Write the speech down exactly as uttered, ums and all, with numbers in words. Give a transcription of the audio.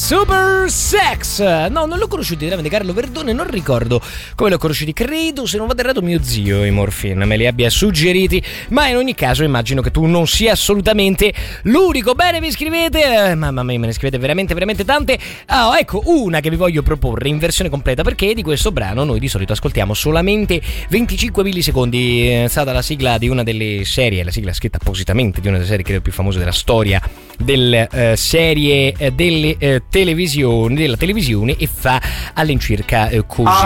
Super Sex. No, non l'ho conosciuto direttamente Carlo Verdone, non ricordo come l'ho conosciuti, credo, se non vado errato, mio zio i Morfin me li abbia suggeriti, ma in ogni caso immagino che tu non sia assolutamente l'unico. Bene, vi scrivete, eh, mamma mia, me ne scrivete veramente veramente tante. Ah, oh, ecco una che vi voglio proporre in versione completa, perché di questo brano noi di solito ascoltiamo solamente venticinque millisecondi. È stata la sigla di una delle serie, la sigla scritta appositamente di una delle serie credo più famose della storia delle eh, serie eh, delle eh, televisioni della televisione, e fa all'incirca eh, così.